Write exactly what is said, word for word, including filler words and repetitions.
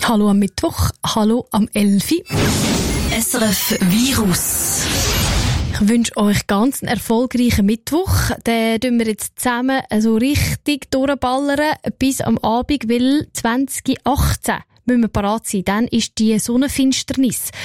Hallo am Mittwoch, hallo am elfi. S R F Virus. Ich wünsche euch ganz einen erfolgreichen Mittwoch. Den tun wir jetzt zusammen so richtig durchballern bis am Abend, weil zwanzig achtzehn müssen wir parat sein. Dann ist die Sonnenfinsternis.